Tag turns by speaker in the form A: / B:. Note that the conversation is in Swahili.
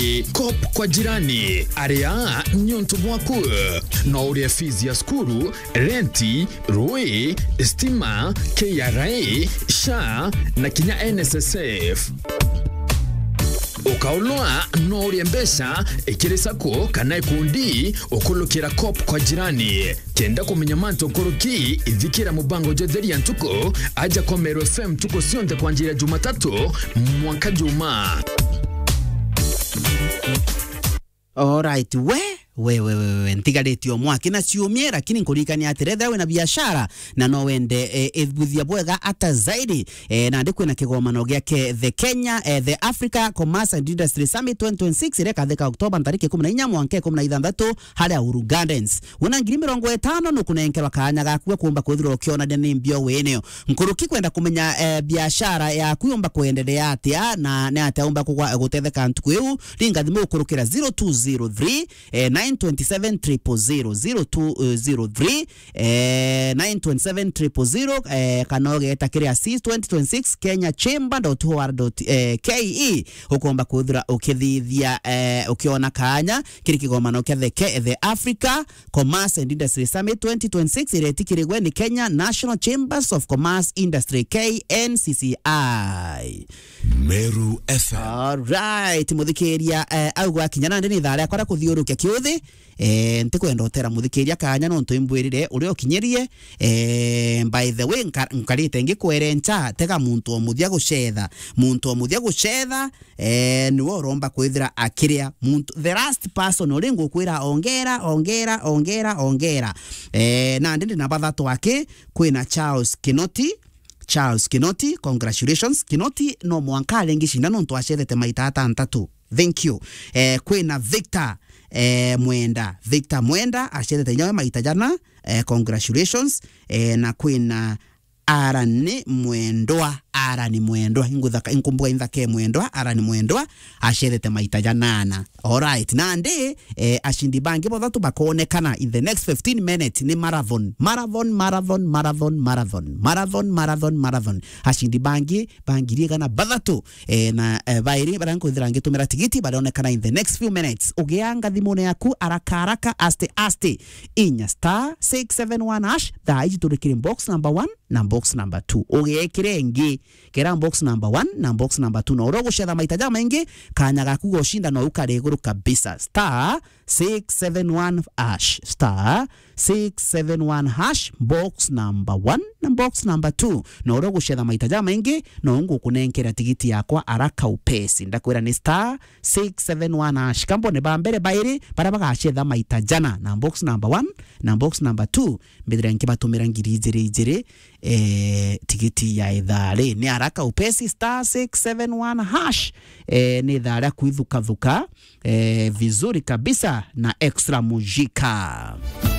A: Kop kwa jirani area nyonto mwaku no uria fees ya skuru renti rui stima KRA SHA na kinya NSSF ukaulwa no uria mbesha ikirisa ko kana ikundi ukulukira Kop kwa jirani kenda kumenya manto koroki ithikira mubango jetheria ntuko aja kwa Meru FM tuko sionde kwa njira Jumatatu mwaka juma.
B: Alright, we ntigaretio mwaki na ciumie lakini nkurikania atirethera we na biashara na no wende ethbuthia bwega ata zaidi na ndi kwina kigomano giake the Kenya the Africa Commerce and Industry Summit 2026 reka theka Oktoba tariki 14 mwaka 16 haria Uru Gardens wona 2050 no kunenkerwa kanya gakuwa kumba kwithirwo kiona ndene mbio weneo nkuruki kwenda kumenya biashara ya kuyomba kuendelea atia na ataomba gutetheka ntuku yu ringa thimu kurukira 0203 927 927 kanoge takiri assist 2026 Kenya chamber.or.ke ukomba kuthira ukithithia ukiona kanya kiri kigomano kia the Africa Commerce and Industry Summit 2026 iretikirigwe ni Kenya National Chambers of Commerce Industry KNCCI
A: Meru FM.
B: Alright, muthikiria augwa kinyana ndini thare akora kuthiurukia kiuthi ntikwenda utera muthikiria kanya no ntuimbwirire uri okinyerie by the way nkarite ngikwerencha tega muntu omuthia gucetha niwe uromba kwithira akiria muntu the last person uri ngukwira ongera na ndindi na bathatu wake kwina Charles Kinoti, congratulations. Kinoti no mwanka lengi shindano ntwashethete maita atantatu. Thank you. Kwina Victor Mwenda ashethete nyawe maita jana. Congratulations. Na kwina Arani Mwendwa inkumbuka inthake Mwendwa Arani Mwendwa ashethete maita janana. Alright, nande ashindi bangi bothatu bakonekana in the next 15 minutes ni marathon ashindi bangi gana bathatu na bairi barankuthira ngitumira tigiti baronekana in the next few minutes ugianga thimune yaku araka aste inya star 671 hash thai turikiri box number 1 na box number 2 ugekire ngi kera box number 1 na box number 2 na urogo shetha maita jama ingi kanya gaku goshinda no ukareguru kabisa star 671 hash star 671 hash box number 1 na box number 2 na urogo shetha maita jama ingi no ngo kunenkera tigiti yakwa araka upesi ndakwira ni star 671 hash kambo ne bambere bairi para bagashetha maita jana na box number 1 na box number 2 mbidira nkibatumira ngiri ijere tigiti ya ithare ni araka upesi star 671 hash ni ithare kuithuka vizuri kabisa na extra mujika.